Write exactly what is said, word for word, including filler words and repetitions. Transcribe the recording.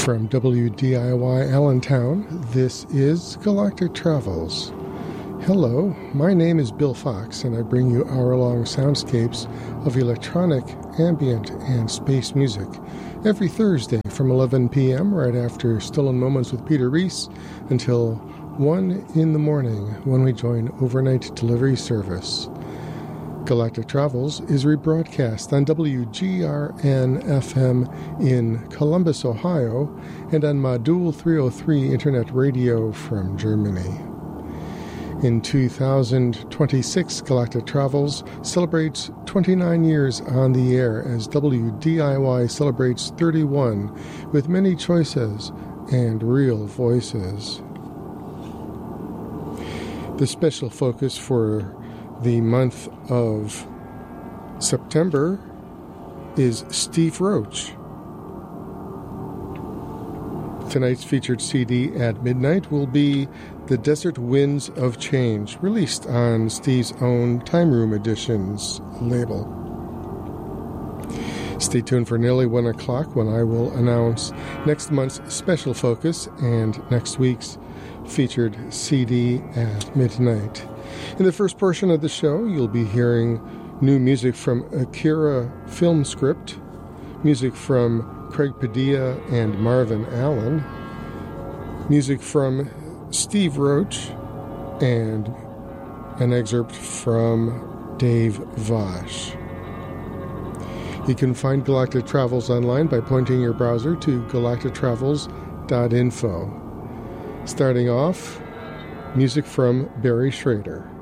From W D I Y Allentown, this is Galactic Travels. Hello, my name is Bill Fox, and I bring you hour-long soundscapes of electronic, ambient, and space music every Thursday from eleven p.m. right after Stolen Moments with Peter Reese until one in the morning when we join overnight delivery service. Galactic Travels is rebroadcast on W G R N F M in Columbus, Ohio, and on Modul three oh three Internet Radio from Germany. In two thousand twenty-six, Galactic Travels celebrates twenty-nine years on the air as W D I Y celebrates thirty-one with many choices and real voices. The special focus for the month of September is Steve Roach. Tonight's featured C D at midnight will be The Desert Winds of Change, released on Steve's own Time Room Editions label. Stay tuned for nearly one o'clock when I will announce next month's special focus and next week's featured C D at midnight. In the first portion of the show, you'll be hearing new music from Akira Film Script, music from Craig Padilla and Marvin Allen, music from Steve Roach, and an excerpt from Dave Vosh. You can find Galactic Travels online by pointing your browser to galactic travels dot info. Starting off, music from Barry Schrader.